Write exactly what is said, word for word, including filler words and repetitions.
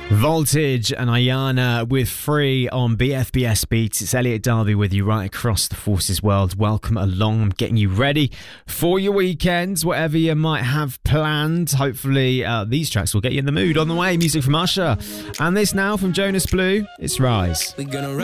Voltage and Ayana with Free on B F B S Beats. It's Elliot Darby with you right across the Forces world. Welcome along. I'm getting you ready for your weekends, whatever you might have planned. Hopefully uh, these tracks will get you in the mood. On the way, music from Usher. And this now from Jonas Blue, it's Rise. We're gonna